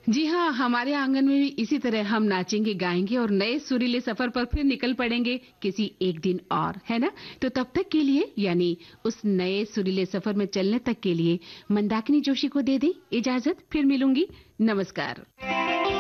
जी हाँ, हमारे आंगन में भी इसी तरह हम नाचेंगे, गाएंगे और नए सुरीले सफर पर फिर निकल पड़ेंगे किसी एक दिन और, है ना? तो तब तक के लिए यानी उस नए सुरीले सफर में चलने तक के लिए मंदाकिनी जोशी को दे दें इजाजत। फिर मिलूंगी। नमस्कार।